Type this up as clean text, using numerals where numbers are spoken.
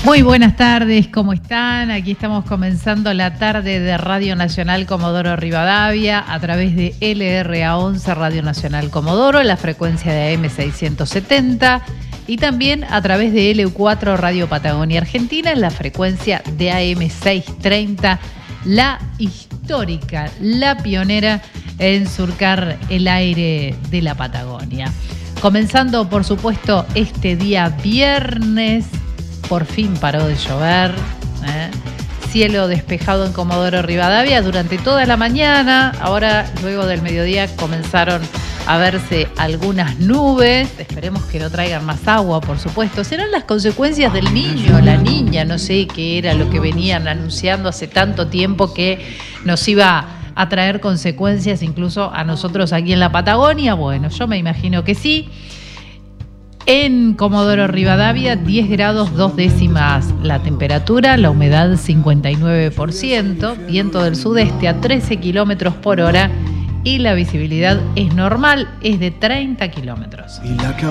Muy buenas tardes, ¿cómo están? Aquí estamos comenzando la tarde de Radio Nacional Comodoro Rivadavia a través de LRA11 Radio Nacional Comodoro, la frecuencia de AM 670 y también a través de LU4 Radio Patagonia Argentina en la frecuencia de AM 630, la histórica, la pionera en surcar el aire de la Patagonia. Comenzando, por supuesto, este día viernes. Por fin paró de llover, cielo despejado en Comodoro Rivadavia durante toda la mañana. Ahora, luego del mediodía, comenzaron a verse algunas nubes. Esperemos que no traigan más agua, por supuesto. Serán las consecuencias del niño, la niña, no sé qué era lo que venían anunciando hace tanto tiempo que nos iba a traer consecuencias incluso a nosotros aquí en la Patagonia. Bueno, yo me imagino que sí. En Comodoro Rivadavia, 10 grados 2 décimas la temperatura, la humedad 59%, viento del sudeste a 13 kilómetros por hora y la visibilidad es normal, es de 30 kilómetros.